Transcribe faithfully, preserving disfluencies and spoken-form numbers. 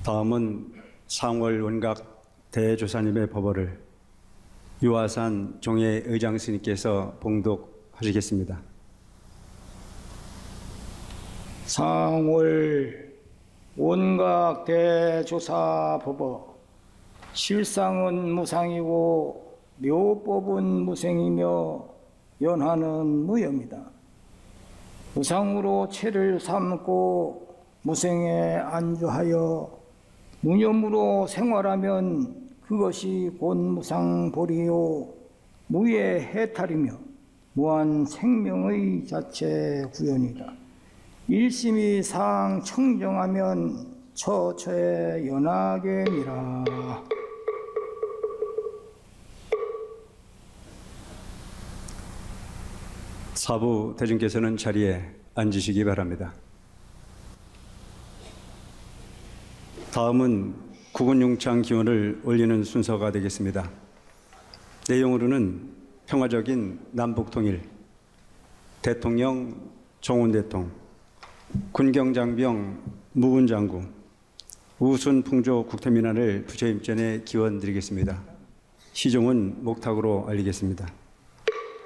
다음은 상월 원각 대조사님의 법어를 유화산 종회 의장 스님께서 봉독하시겠습니다. 상월 원각 대조사 법어. 실상은 무상이고 묘법은 무생이며 연하는 무여입니다. 무상으로 체를 삼고 무생에 안주하여 무념으로 생활하면 그것이 곧 무상보리요 무의 해탈이며 무한 생명의 자체 구현이다. 일심이 상 청정하면 처처에 연하게니라. 사부 대중께서는 자리에 앉으시기 바랍니다. 다음은 국군융창 기원을 올리는 순서가 되겠습니다. 내용으로는 평화적인 남북통일, 대통령 정훈대통, 군경장병 무군장구, 우순풍조 국태민안을 부처님전에 기원 드리겠습니다. 시종은 목탁으로 알리겠습니다.